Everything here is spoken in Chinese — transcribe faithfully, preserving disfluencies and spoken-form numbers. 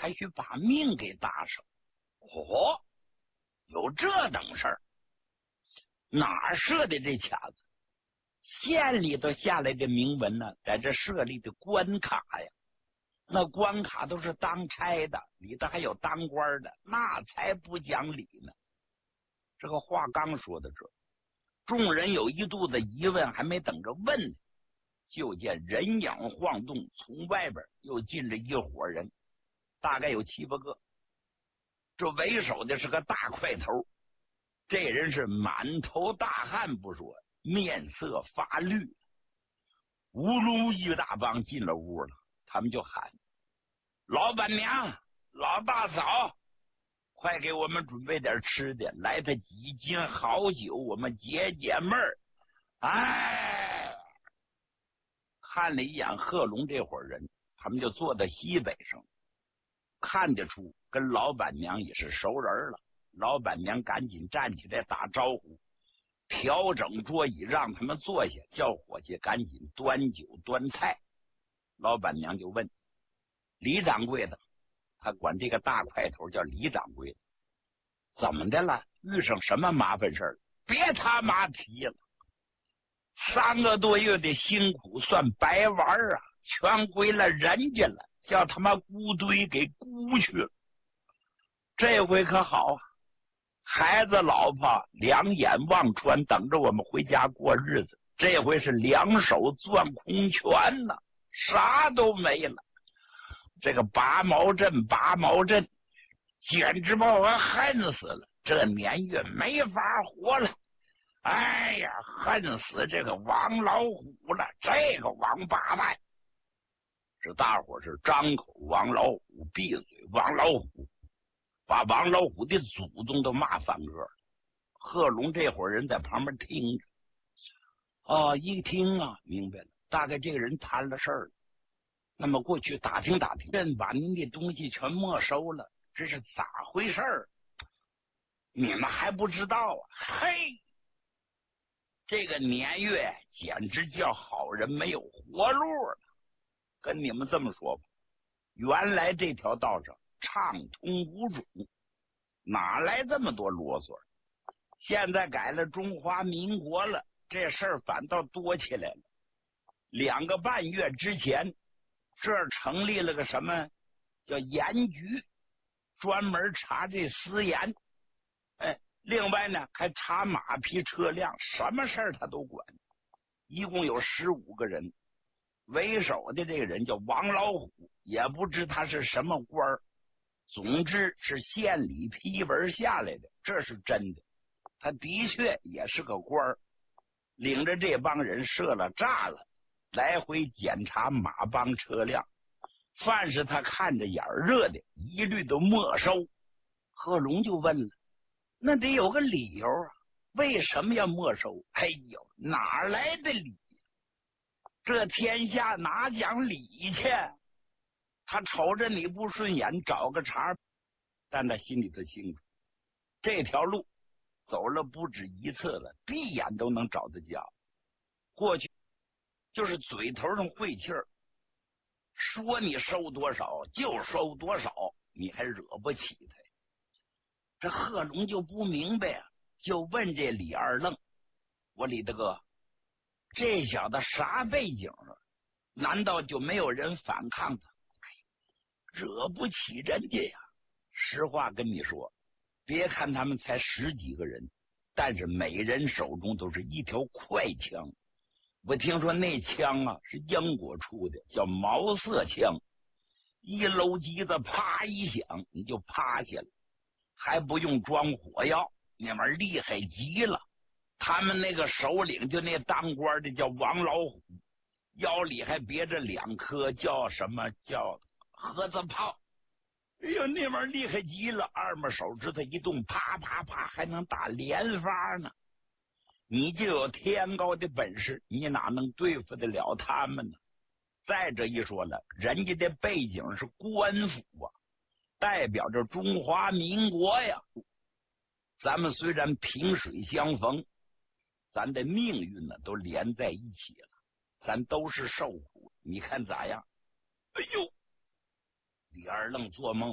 还需把命给搭上。哦，有这等事儿？哪设的这卡子？县里头下来的明文呢，在这设立的关卡呀，那关卡都是当差的，里头还有当官的，那才不讲理呢。这个话刚说到这，众人有一肚子疑问，还没等着问呢，就见人影晃动，从外边又进了一伙人，大概有七八个。这为首的是个大块头，这人是满头大汗不说，面色发绿。乌噜一大帮进了屋了，他们就喊：老板娘，老大嫂，快给我们准备点吃的，来他几斤好酒，我们解解闷儿。哎，看了一眼贺龙这伙人，他们就坐在西北上，看得出跟老板娘也是熟人了。老板娘赶紧站起来打招呼，调整桌椅让他们坐下，叫伙计赶紧端酒端菜。老板娘就问李掌柜的，他管这个大块头叫李掌柜的，怎么的了？遇上什么麻烦事儿？别他妈提了，三个多月的辛苦算白玩啊，全归了人家了，叫他妈孤堆给孤去了。这回可好啊，孩子老婆两眼望穿，等着我们回家过日子。这回是两手攥空拳呢，啥都没了。这个拔毛阵拔毛阵，简直把我恨死了，这年月没法活了。哎呀，恨死这个王老虎了，这个王八蛋！这大伙是张口王老虎，闭嘴王老虎，把王老虎的祖宗都骂翻个了。贺龙这伙人在旁边听着，哦，一听啊，明白了，大概这个人摊了事儿了。那么过去打听打听，朕把您的东西全没收了，这是咋回事儿？你们还不知道啊？嘿，这个年月简直叫好人没有活路了。跟你们这么说吧，原来这条道上畅通无阻，哪来这么多啰嗦？现在改了中华民国了，这事儿反倒多起来了。两个半月之前，这儿成立了个什么叫盐局，专门查这私盐。哎，另外呢还查马匹车辆，什么事儿他都管。一共有十五个人，为首的这个人叫王老虎，也不知他是什么官儿，总之是县里批文下来的，这是真的。他的确也是个官儿，领着这帮人设了栅了，来回检查马帮车辆，凡是他看着眼热的，一律都没收。贺龙就问了，那得有个理由啊，为什么要没收？哎呦，哪来的理？这天下哪讲理去？他瞅着你不顺眼，找个茬，但他心里头清楚，这条路走了不止一次了，闭眼都能找到家。过去就是嘴头上晦气儿，说你收多少就收多少，你还惹不起他。这贺龙就不明白啊，就问这李二愣，我李大哥，这小子啥背景啊？难道就没有人反抗他？惹不起人家呀！实话跟你说，别看他们才十几个人，但是每人手中都是一条快枪。我听说那枪啊是英国出的，叫毛瑟枪，一搂机子啪一响你就趴下了，还不用装火药，那玩意儿厉害极了。他们那个首领就那当官的叫王老虎，腰里还别着两颗叫什么叫盒子炮。哎呦，那玩意儿厉害极了，二拇手指头一动，啪啪啪，还能打连发呢。你就有天高的本事，你哪能对付得了他们呢？再者一说了，人家的背景是官府啊，代表着中华民国呀。咱们虽然萍水相逢，咱的命运呢都连在一起了，咱都是受苦，你看咋样？哎呦，李二愣做梦